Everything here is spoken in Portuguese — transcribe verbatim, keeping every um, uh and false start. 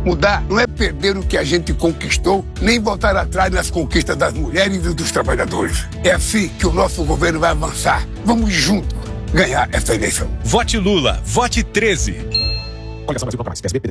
Mudar não é perder o que a gente conquistou, nem voltar atrás nas conquistas das mulheres e dos trabalhadores. É assim que o nosso governo vai avançar. Vamos juntos ganhar essa eleição. Vote Lula, vote treze. Coligação Brasil Proclamar, P S B, P D